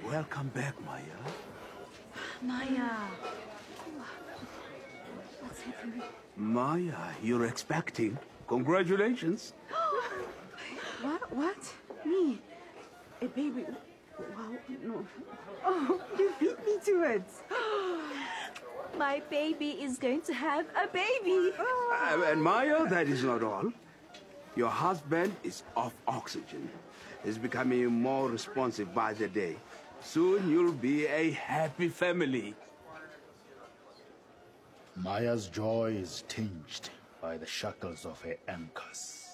Welcome back, Maya. Maya. What's happening? Maya, you're expecting. Congratulations. What? Me? A baby? Wow, no. Oh, you beat me to it. My baby is going to have a baby. And Maya, that is not all. Your husband is off oxygen. He's becoming more responsive by the day. Soon you'll be a happy family. Maya's joy is tinged by the shackles of her anchors.